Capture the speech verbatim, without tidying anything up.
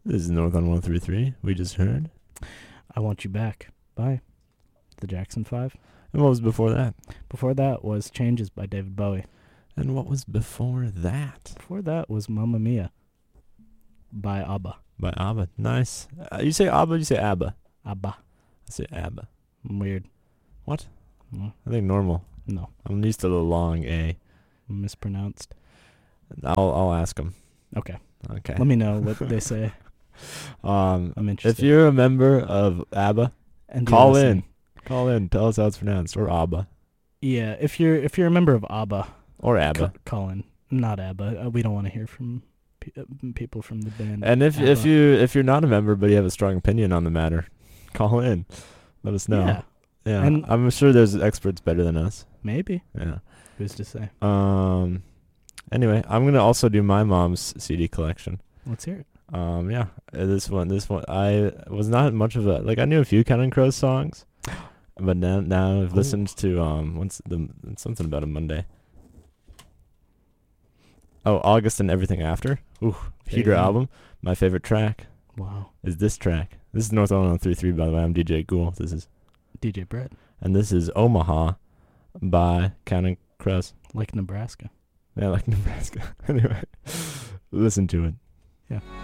This is North on one three three. We just heard. I Want You Back by the Jackson Five. And what was before that? Before that was Changes by David Bowie. And what was before that? Before that was Mamma Mia by ABBA. By ABBA. Nice. Uh, you say ABBA, you say ABBA. ABBA. I say ABBA. Weird. What? Mm, I think normal. No, I'm used to the long A. mispronounced. I'll I'll ask them. Okay. Okay. Let me know what they say. Um, I'm interested. if you're a member of ABBA, And call you're in. listening. Call in. Tell us how it's pronounced. Or ABBA. Yeah, if you're if you're a member of ABBA, Or ABBA. ca- call in. Not ABBA. Uh, we don't want to hear from pe- uh, people from the band. And if if ABBA. you if you're not a member but you have a strong opinion on the matter, call in. Let us know. Yeah, Yeah. And- I'm sure there's experts better than us. maybe. Yeah. Who's to say? Um. Anyway, I'm gonna also do my mom's C D collection. Let's hear it. Um. Yeah. uh, This one. This one. I was not much of a like. I knew a few Counting Crows songs, but now now I've Ooh. listened to um. What's the something about a Monday? Oh, August and Everything After. Ooh, Peter Very- album. My favorite track Wow. is this track. This is North one three three, by the way. I'm D J Ghoul. This is D J Brett, and this is Omaha by Counting Crows. like Nebraska. Yeah, like Nebraska. Anyway, listen to it. Yeah.